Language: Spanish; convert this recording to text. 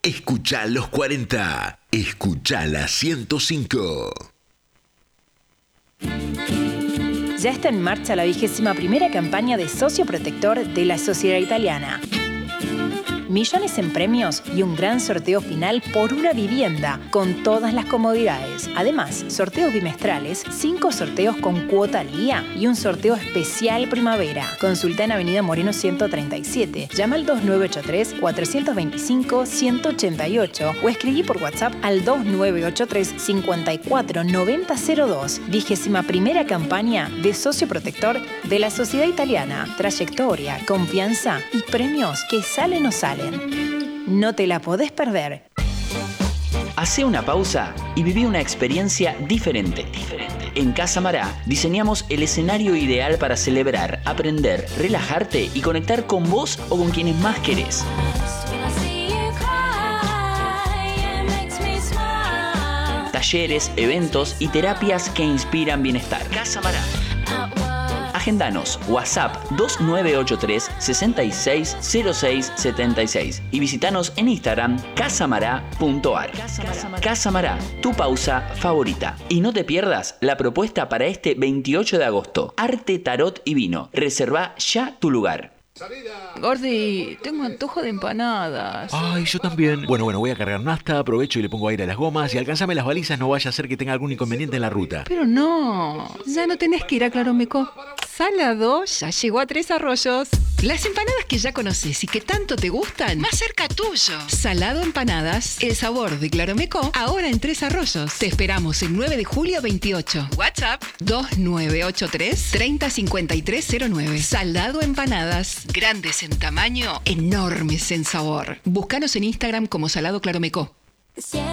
Escuchá los 40. Escuchá la 105. Ya está en marcha la 21ª campaña de socio protector de la Sociedad Italiana. Millones en premios y un gran sorteo final por una vivienda con todas las comodidades. Además, sorteos bimestrales, 5 sorteos con cuota al día y un sorteo especial primavera. Consulta en Avenida Moreno 137. Llama al 2983-425-188 o escribí por WhatsApp al 2983-549002. 21ª campaña de socio protector de la Sociedad Italiana. Trayectoria, confianza y premios que salen o salen. No te la podés perder. Hacé una pausa y viví una experiencia diferente. En Casa Mará diseñamos el escenario ideal para celebrar, aprender, relajarte y conectar con vos o con quienes más querés. Talleres, eventos y terapias que inspiran bienestar. Casa Mará. Agendanos, WhatsApp 2983 660676 y visitanos en Instagram casamará.ar. Casa Mará, tu pausa favorita. Y no te pierdas la propuesta para este 28 de agosto. Arte, tarot y vino. Reserva ya tu lugar. Gordi, tengo antojo de empanadas. Ay, yo también. Bueno, voy a cargar nafta, aprovecho y le pongo aire a las gomas y alcanzame las balizas, no vaya a ser que tenga algún inconveniente en la ruta. Pero no, ya no tenés que ir a Claromeco. Salado ya llegó a Tres Arroyos. Las empanadas que ya conoces y que tanto te gustan, más cerca tuyo. Salado Empanadas, el sabor de Claromeco, ahora en Tres Arroyos. Te esperamos el 9 de julio 28. WhatsApp 2983-305309. Salado Empanadas, grandes en tamaño, enormes en sabor. Búscanos en Instagram como Salado Claromeco.